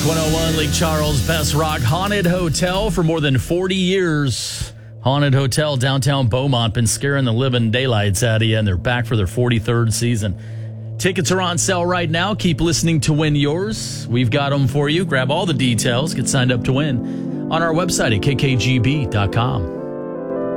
Rock 101, Lake Charles' best rock haunted hotel for more than 40 years. Haunted Hotel, downtown Beaumont, been scaring the living daylights out of you, and they're back for their 43rd season. Tickets are on sale right now. Keep listening to win yours. We've got them for you. Grab all the details. Get signed up to win on our website at kkgb.com.